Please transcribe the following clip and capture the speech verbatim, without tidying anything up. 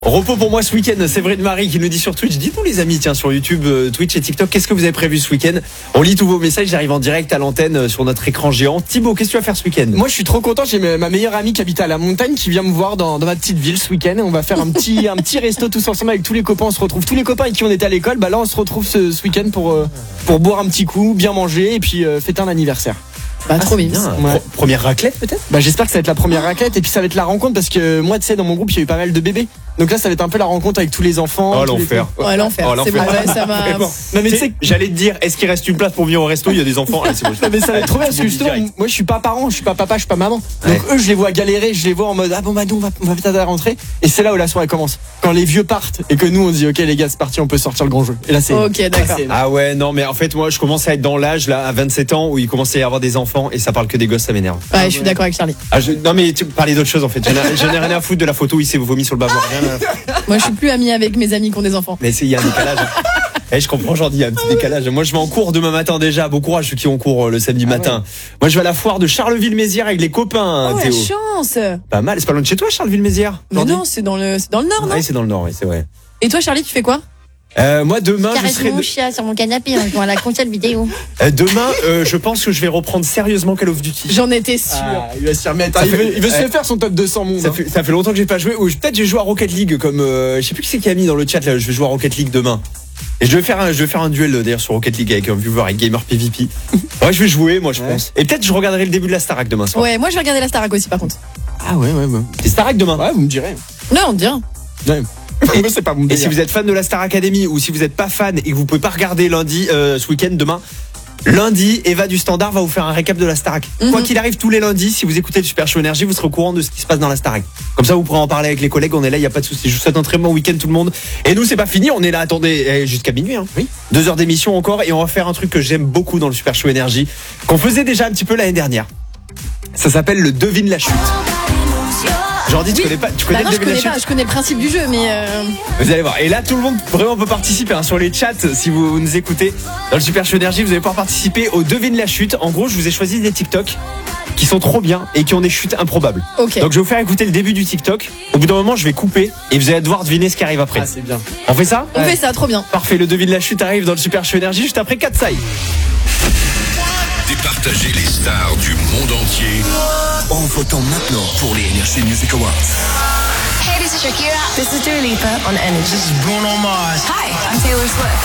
Repos pour moi ce week-end, c'est vrai de Marie qui nous dit sur Twitch. Dites-nous les amis, tiens, sur YouTube, euh, Twitch et TikTok, qu'est-ce que vous avez prévu ce week-end? On lit tous vos messages, j'arrive en direct à l'antenne euh, sur notre écran géant. Thibaut, qu'est-ce que tu vas faire ce week-end? Moi je suis trop content, j'ai ma meilleure amie qui habite à la montagne qui vient me voir dans, dans ma petite ville ce week-end. On va faire un petit, un petit resto tous ensemble avec tous les copains, on se retrouve. Tous les copains avec qui on était à l'école, bah là on se retrouve ce, ce week-end pour, euh, pour boire un petit coup, bien manger et puis euh, fêter un anniversaire. Bah, trop bien. Ouais. Pro- première raclette peut-être? Bah j'espère que ça va être la première raclette et puis ça va être la rencontre parce que moi tu sais dans mon groupe il y a eu pas mal de bébés. Donc là ça va être un peu la rencontre avec tous les enfants. Oh tous les l'enfer. trucs. Ouais, l'enfer. Oh, c'est bon, l'enfer. ouais, ça va. Vraiment. Non mais tu Tu sais, sais, j'allais te dire, est-ce qu'il reste une place pour venir au resto? Il y a des enfants. Allez, c'est bon, je- non, mais ça va être trop bien parce que justement Direct. moi je suis pas parent, je suis pas papa, je suis pas maman. Donc Ouais. eux je les vois galérer, je les vois en mode ah bon bah nous on va, on va peut-être à la rentrée. Et c'est là où la soirée commence. Quand les vieux partent et que nous on dit ok les gars c'est parti on peut sortir le grand jeu. Et là c'est Ok, d'accord. c'est- Ah ouais, non, mais en fait, moi, je commence à être dans l'âge, là, à vingt-sept ans, où il commence à y avoir des enfants, et ça parle que des gosses, ça m'énerve. Ouais, je suis d'accord avec Charlie. Ah, je- non, mais tu parlais d'autre chose, en fait. J'en ai, j'en ai rien à foutre de la photo où il s'est vomi sur le bavard. Rien à- Moi, je suis plus amie avec mes amis qui ont des enfants. Mais c'est, il y a un décalage. Eh, je comprends, Jordi, il y a un petit décalage. Moi, je vais en cours demain matin déjà. Bon courage, ceux qui ont cours euh, le samedi matin. Moi, je vais à la foire de Charleville-Mézières avec les copains, Oh, la Théo. chance. Pas mal. C'est pas loin de chez toi, Charleville-Mézières? Mais Jordi non, c'est dans le, c'est dans le nord, non? Ouais, c'est dans le nord, oui, c'est vrai. Et toi, Charlie, tu fais quoi? Euh, moi, demain, je Caresse serai. mon de- chien sur mon canapé en jouant à la console vidéo. Euh, demain, euh, je pense que je vais reprendre sérieusement Call of Duty. J'en étais sûre. Ah, il va s'y remettre. Ça il, fait- veut, il veut se ouais. le faire son top deux cents monde. Ça hein. fait, ça fait longtemps que j'ai pas joué. Ou peut-être j'ai joué à Rocket League comme euh, je sais plus qui c'est qui a mis dans le chat là. Je vais jouer à Rocket League demain. Et je vais faire un, je vais faire un duel euh, d'ailleurs sur Rocket League avec un viewer avec Gamer P V P. Ouais, je vais jouer moi je Ouais. pense. Et peut-être je regarderai le début de la Starac demain soir. Ouais, moi, je vais regarder la Starac aussi, par contre. Ah ouais ouais ouais. C'est Starac demain. Ouais vous me direz. Non, on dirait. Ouais. Moi, c'est pas mon Et si délire. vous êtes fan de la Star Academy ou si vous êtes pas fan et que vous pouvez pas regarder lundi euh, ce week-end demain. Lundi, Eva du Standard va vous faire un récap de la Starac. Mhm. Quoi qu'il arrive tous les lundis, si vous écoutez le Super Show Énergie, vous serez au courant de ce qui se passe dans la Starac. Comme ça, vous pourrez en parler avec les collègues. On est là, il y a pas de souci. Je vous souhaite un très bon week-end tout le monde. Et nous, c'est pas fini. On est là, attendez, eh, jusqu'à minuit. Hein. Oui. Deux heures d'émission encore et on va faire un truc que j'aime beaucoup dans le Super Show Énergie, qu'on faisait déjà un petit peu l'année dernière. Ça s'appelle le devine la chute. Jordi, tu Oui. connais pas, tu Bah connais non, le je devine la connais chute? pas. Je connais le principe du jeu, mais euh... Vous allez voir. Et là, tout le monde vraiment peut participer hein, sur les chats. Si vous nous écoutez dans le Super Show Énergie, vous allez pouvoir participer au devine la chute. En gros, je vous ai choisi des TikTok qui sont trop bien et qui ont des chutes improbables. ok. Donc, je vais vous faire écouter le début du TikTok. Au bout d'un moment, je vais couper et vous allez devoir deviner ce qui arrive après. Ah c'est bien. On fait ça? On fait ça, trop bien. Parfait. Le devine la chute arrive dans le Super Show Énergie juste après Katsai. Départager les stars du monde entier en votant maintenant pour les Energy Music Awards. Hey, this is Shakira. This is Dua Lipa on Energy. Bruno Mars. Hi, I'm Taylor Swift.